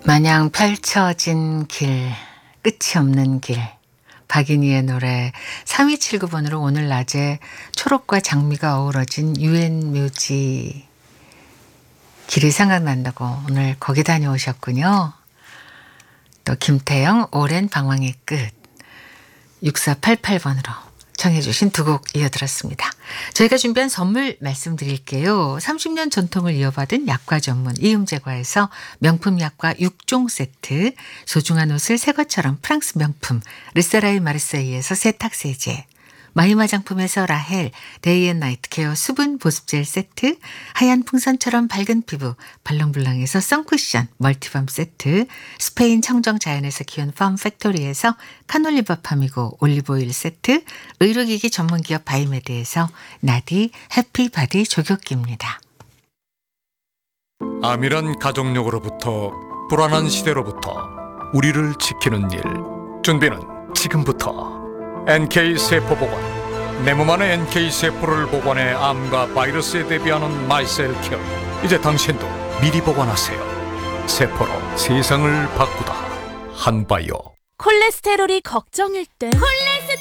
마냥 펼쳐진 길, 끝이 없는 길. 박인희의 노래 3279번으로 오늘 낮에 초록과 장미가 어우러진 유엔 묘지 길이 생각난다고 오늘 거기 다녀오셨군요. 또 김태영 오랜 방황의 끝 6488번으로 청해 주신 두 곡 이어들었습니다. 저희가 준비한 선물 말씀드릴게요. 30년 전통을 이어받은 약과 전문 이음제과에서 명품 약과 6종 세트, 소중한 옷을 새 것처럼 프랑스 명품 르세라이 마르세이에서 세탁세제, 마이 화장품에서 라헬 데이앤나이트 케어 수분 보습젤 세트, 하얀 풍선처럼 밝은 피부 발롱블랑에서 선쿠션 멀티밤 세트, 스페인 청정 자연에서 키운 팜 팩토리에서 카놀리바 팜이고 올리브오일 세트, 의료기기 전문기업 바이메드에서 나디 해피바디 조격기입니다. 암이란 가족력으로부터 불안한 시대로부터 우리를 지키는 일, 준비는 지금부터. NK세포보관, 내 몸 안에 NK세포를 보관해 암과 바이러스에 대비하는 마이셀케어. 이제 당신도 미리 보관하세요. 세포로 세상을 바꾸다 한바이오. 콜레스테롤이 걱정일 땐